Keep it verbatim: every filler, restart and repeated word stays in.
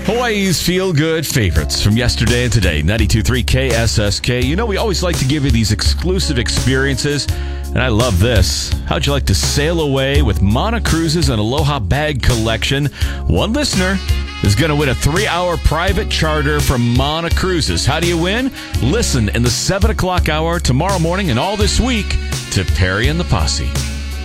Hawaii's feel-good favorites from yesterday and today. ninety-two point three K S S K. You know, we always like to give you these exclusive experiences, and I love this. How'd you like to sail away with Mana Cruises and Aloha Bag Collection? One listener is going to win a three-hour private charter from Mana Cruises. How do you win? Listen in the seven o'clock hour tomorrow morning and all this week to Perry and the Posse.